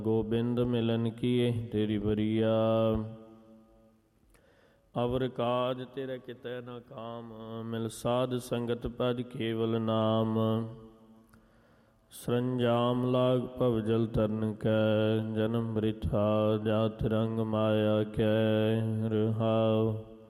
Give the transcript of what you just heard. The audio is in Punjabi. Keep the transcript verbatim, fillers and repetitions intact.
ਗੋਬਿੰਦ ਮਿਲਨ ਕੀਏ ਤੇਰੀ ਬਰੀਆ। ਅਵਰ ਕਾਜ ਤੇਰੇ ਕਿਤੈ ਨ ਕਾਮ, ਮਿਲ ਸਾਧ ਸੰਗਤ ਭਜ ਕੇਵਲ ਨਾਮ। ਸਰੰਜਾਮ ਲਾਗ ਭਵ ਜਲ ਤਰਨ ਕੈ, ਜਨਮ ਬ੍ਰਿਥਾ ਜਾਤ ਰੰਗ ਮਾਇਆ ਕੈ। ਰਹਾਉ